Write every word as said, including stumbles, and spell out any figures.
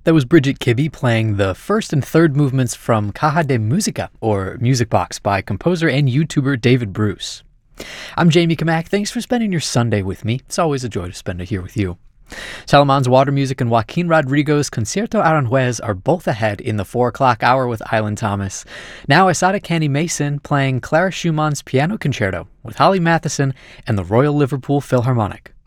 That was Bridget Kibbe playing the first and third movements from Caja de Musica, or Music Box, by composer and YouTuber David Bruce. I'm Jamie Kamak. Thanks for spending your Sunday with me. It's always a joy to spend it here with you. Salaman's Water Music and Joaquin Rodrigo's Concierto Aranjuez are both ahead in the four o'clock hour with Island Thomas. Now Asada Candy Mason playing Clara Schumann's Piano Concerto with Holly Matheson and the Royal Liverpool Philharmonic.